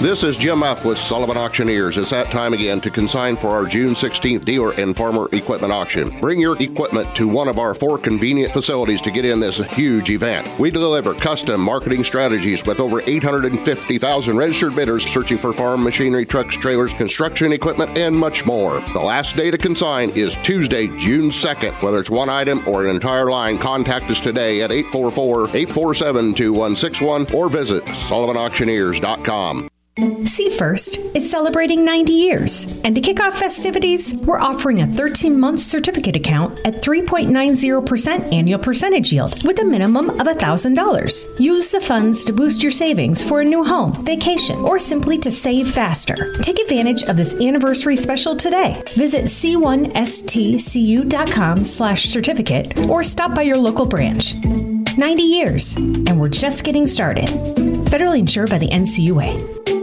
This is Jim F. with Sullivan Auctioneers. It's that time again to consign for our June 16th dealer and farmer equipment auction. Bring your equipment to one of our 4 convenient facilities to get in this huge event. We deliver custom marketing strategies with over 850,000 registered bidders searching for farm machinery, trucks, trailers, construction equipment, and much more. The last day to consign is Tuesday, June 2nd. Whether it's one item or an entire line, contact us today at 844-847-2161 or visit SullivanAuctioneers.com. See First is celebrating 90 years, and to kick off festivities, we're offering a 13-month certificate account at 3.90% annual percentage yield with a minimum of $1,000. Use the funds to boost your savings for a new home, vacation, or simply to save faster. Take advantage of this anniversary special today. Visit c1stcu.com/certificate or stop by your local branch. 90 years, and we're just getting started. Federally insured by the NCUA.